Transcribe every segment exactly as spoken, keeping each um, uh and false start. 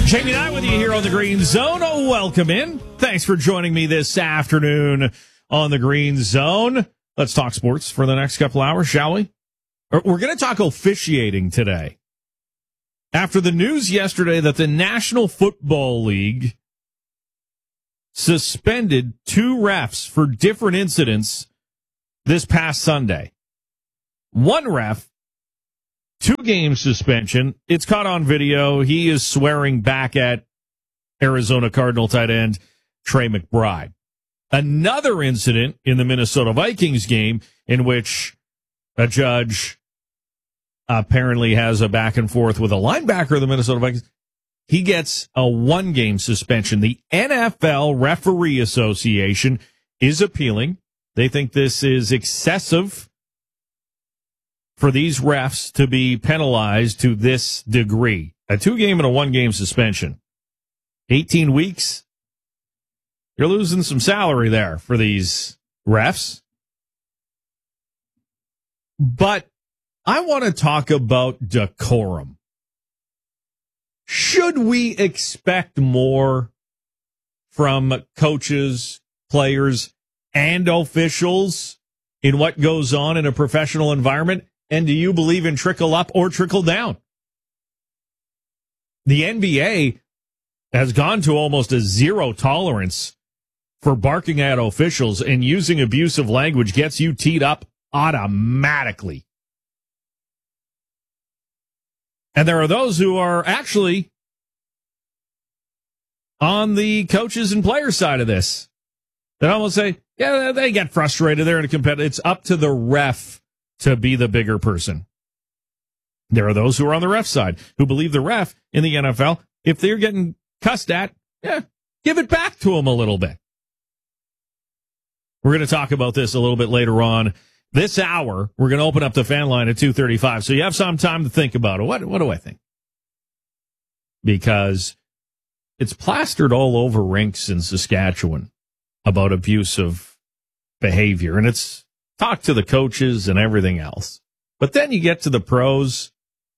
Jamie and I with you here on the Green Zone. Oh, welcome in. Thanks for joining me this afternoon on the Green Zone. Let's talk sports for the next couple hours, shall we? We're going to talk officiating today. After the news yesterday that the National Football League suspended two refs for different incidents this past Sunday. One ref, two-game suspension. It's caught on video. He is swearing back at Arizona Cardinal tight end Trey McBride. Another incident in the Minnesota Vikings game in which a judge apparently has a back and forth with a linebacker of the Minnesota Vikings. He gets a one-game suspension. The N F L Referee Association is appealing. They think this is excessive for these refs to be penalized to this degree. A two-game and a one-game suspension. eighteen weeks. You're losing some salary there for these refs. But I want to talk about decorum. Should we expect more from coaches, players, and officials in what goes on in a professional environment? And do you believe in trickle up or trickle down? The N B A has gone to almost a zero tolerance for barking at officials, and using abusive language gets you teed up automatically. And there are those who are actually on the coaches and players side of this that almost say, yeah, they get frustrated. They're in a competitive. It's up to the ref to be the bigger person. There are those who are on the ref side who believe the ref in the N F L, if they're getting cussed at, yeah, give it back to them a little bit. We're going to talk about this a little bit later on. This hour, we're going to open up the fan line at two thirty-five, so you have some time to think about it. What, what do I think? Because it's plastered all over rinks in Saskatchewan about abusive behavior, and it's talked to the coaches and everything else. But then you get to the pros,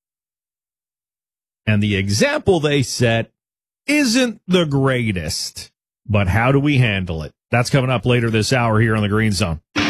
and the example they set isn't the greatest. But how do we handle it? That's coming up later this hour here on the Green Zone.